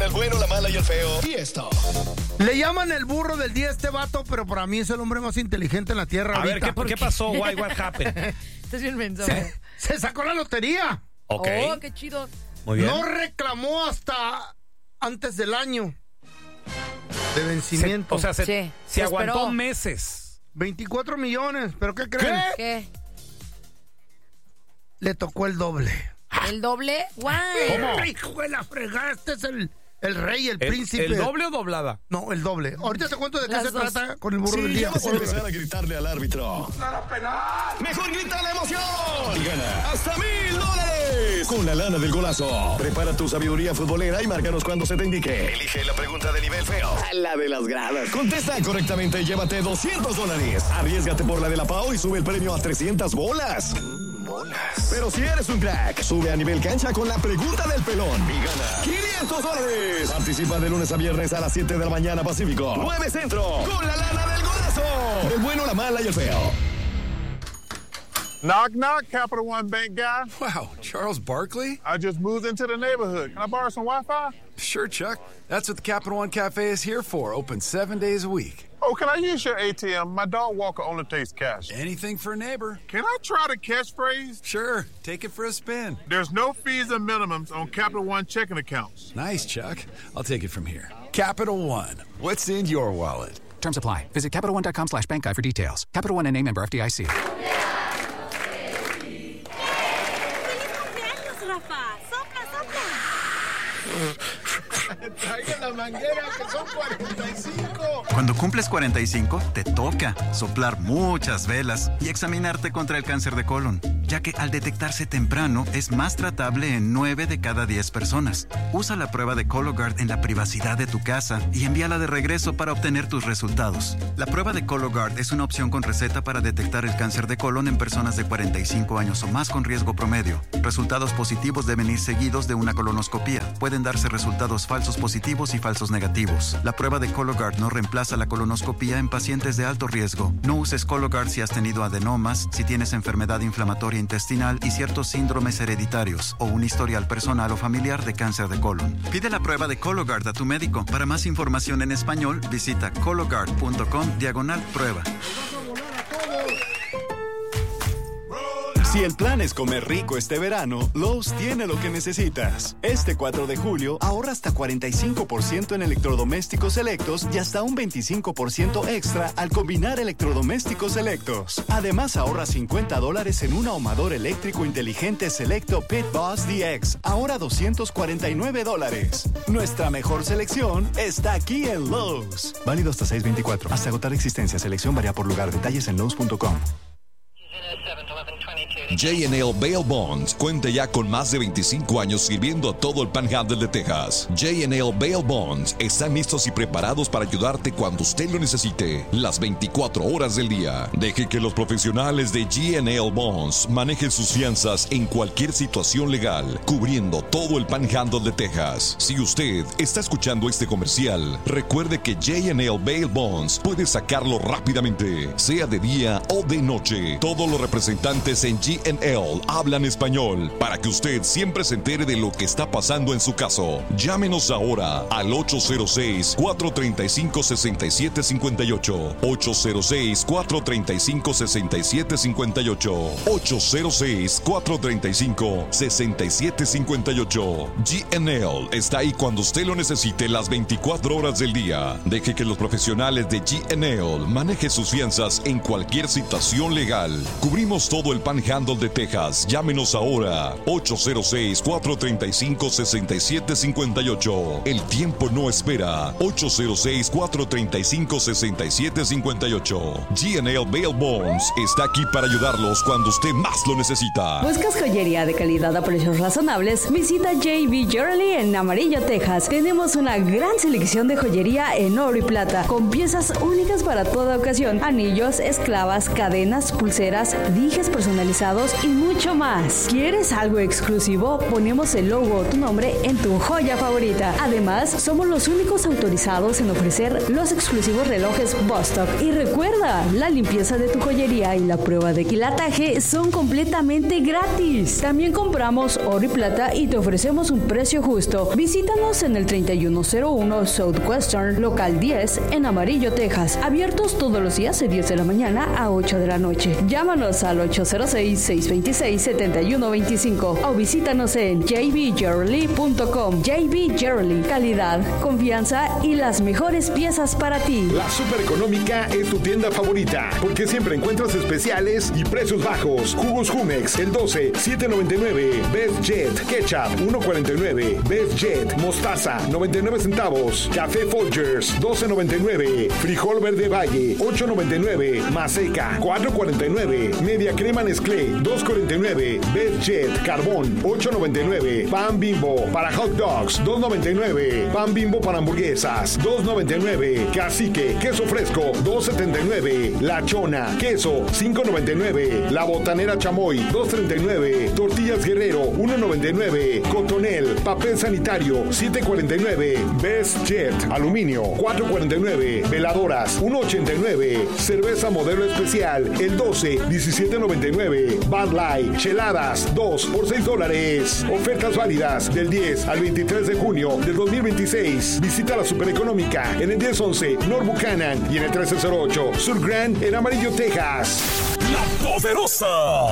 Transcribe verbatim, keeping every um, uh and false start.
el bueno, la mala y el feo. Y esto. Le llaman el burro del día a este vato, pero para mí es el hombre más inteligente en la tierra. A ahorita. ver, ¿qué, ¿por qué pasó? Why, what happened? Estás bien menso. Se, se sacó la lotería. Ok. Oh, qué chido. Muy bien. No reclamó hasta antes del año de vencimiento. Se, o sea, se, Sí, se se aguantó esperó. meses. veinticuatro millones, ¿pero qué creen? ¿Qué? Le tocó el doble. ¿El doble? ¡Guau! ¿Cómo? Hijo de la fregada, este es el, el rey, el, ¿El, príncipe. ¿El doble o doblada? No, el doble. Ahorita te cuento de qué Las se dos. trata con el burro del Sí, día. ya vas a empezar a gritarle al árbitro. Mejor grita la emoción y gana hasta mil dólares con la lana del golazo. Prepara tu sabiduría futbolera y márcanos cuando se te indique. Elige la pregunta de nivel feo. A la de las gradas. Contesta correctamente y llévate doscientos dólares. Arriésgate por la de la Pau y sube el premio a trescientas bolas. Mm, bolas. Pero si eres un crack, sube a nivel cancha con la pregunta del pelón y gana quinientos dólares. Participa de lunes a viernes a las siete de la mañana Pacífico, nueve Centro, con la lana del golazo. El bueno, la mala y el feo. Knock, knock, Capital One Bank guy. Wow, Charles Barkley? I just moved into the neighborhood. Can I borrow some Wi-Fi? Sure, Chuck. That's what the Capital One Cafe is here for, open seven days a week. Oh, can I use your A T M? My dog Walker only takes cash. Anything for a neighbor. Can I try the catchphrase? Sure, take it for a spin. There's no fees and minimums on Capital One checking accounts. Nice, Chuck. I'll take it from here. Capital One, what's in your wallet? Terms apply. Visit Capital One dot com slash bank guide for details. Capital One N A member F D I C. Traigan la manguera, que son cuarenta y cinco. Cuando cumples cuarenta y cinco, te toca soplar muchas velas y examinarte contra el cáncer de colon, ya que al detectarse temprano es más tratable en nueve de cada diez personas. Usa la prueba de Cologuard en la privacidad de tu casa y envíala de regreso para obtener tus resultados. La prueba de Cologuard es una opción con receta para detectar el cáncer de colon en personas de cuarenta y cinco años o más con riesgo promedio. Resultados positivos deben ir seguidos de una colonoscopía. Pueden darse resultados falsos positivos y falsos negativos. La prueba de Cologuard no reemplaza la colonoscopía en pacientes de alto riesgo. No uses Cologuard si has tenido adenomas, si tienes enfermedad inflamatoria intestinal y ciertos síndromes hereditarios o un historial personal o familiar de cáncer de colon. Pide la prueba de Cologuard a tu médico. Para más información en español, visita cologuard punto com diagonal prueba. Si el plan es comer rico este verano, Lowe's tiene lo que necesitas. Este cuatro de julio, ahorra hasta cuarenta y cinco por ciento en electrodomésticos selectos y hasta un veinticinco por ciento extra al combinar electrodomésticos selectos. Además, ahorra cincuenta dólares en un ahumador eléctrico inteligente selecto Pit Boss D X, ahora doscientos cuarenta y nueve dólares. Nuestra mejor selección está aquí en Lowe's. Válido hasta seis veinticuatro. Hasta agotar existencia. Selección varía por lugar. Detalles en Lowe's punto com. J and L Bail Bonds cuenta ya con más de veinticinco años sirviendo a todo el Panhandle de Texas. J and L Bail Bonds están listos y preparados para ayudarte cuando usted lo necesite, las veinticuatro horas del día. Deje que los profesionales de J and L Bonds manejen sus fianzas en cualquier situación legal, cubriendo todo el Panhandle de Texas. Si usted está escuchando este comercial, recuerde que J and L Bail Bonds puede sacarlo rápidamente, sea de día o de noche. Todos los representantes en G and L hablan español para que usted siempre se entere de lo que está pasando en su caso. Llámenos ahora al ocho cero seis, cuatro tres cinco, seis siete cinco ocho, ocho cero seis, cuatro tres cinco, seis siete cinco ocho, ocho cero seis, cuatro tres cinco, seis siete cinco ocho. G and L está ahí cuando usted lo necesite las veinticuatro horas del día. Deje que los profesionales de G and L manejen sus fianzas en cualquier situación legal. Cubrimos todo el Panhandle de Texas. Llámenos ahora ocho cero seis, cuatro tres cinco, seis siete cinco ocho. El tiempo no espera. ocho cero seis, cuatro tres cinco, seis siete cinco ocho. G and L Bail Bonds está aquí para ayudarlos cuando usted más lo necesita. ¿Buscas joyería de calidad a precios razonables? Visita J B Jewelry en Amarillo, Texas. Tenemos una gran selección de joyería en oro y plata, con piezas únicas para toda ocasión: anillos, esclavas, cadenas, pulseras, dijes personalizados, bordados y mucho más. ¿Quieres algo exclusivo? Ponemos el logo o tu nombre en tu joya favorita. Además, somos los únicos autorizados en ofrecer los exclusivos relojes Bostock. Y recuerda, la limpieza de tu joyería y la prueba de quilataje son completamente gratis. También compramos oro y plata y te ofrecemos un precio justo. Visítanos en el treinta y uno cero uno Southwestern, local diez, en Amarillo, Texas. Abiertos todos los días de diez de la mañana a ocho de la noche. Llámanos al ocho cero seis, seis dos seis, siete uno dos cinco o visítanos en j b jewelry punto com. J B Jewelry, calidad, confianza y las mejores piezas para ti. La Super Económica es tu tienda favorita, porque siempre encuentras especiales y precios bajos. Jugos Jumex, el doce, siete noventa y nueve. Best Jet, Ketchup, uno cuarenta y nueve. Best Jet, Mostaza, noventa y nueve centavos. Café Folgers, doce noventa y nueve. Frijol Verde Valle, ocho noventa y nueve. Maseca, cuatro cuarenta y nueve. Media Crema Nestlé, dos cuarenta y nueve. Best Jet, Carbón, ocho noventa y nueve. Pan Bimbo para hot dogs, dos noventa y nueve. Pan Bimbo para hamburguesas, dos noventa y nueve. Cacique, queso fresco, dos setenta y nueve. La Chona, queso, cinco noventa y nueve. La Botanera Chamoy, dos treinta y nueve. Tortillas Guerrero, uno noventa y nueve. Cotonel, papel sanitario, siete cuarenta y nueve. Best Jet, aluminio, cuatro cuarenta y nueve. Veladoras, uno ochenta y nueve. Cerveza modelo especial, el doce, diecisiete noventa y nueve. Bud Light, cheladas, dos por seis dólares. Ofertas válidas del diez al veintitrés de junio del dos mil veintiséis. Visita la Supereconómica en el diez once North Buchanan y en el trece cero ocho Sur Grand en Amarillo, Texas. La Poderosa.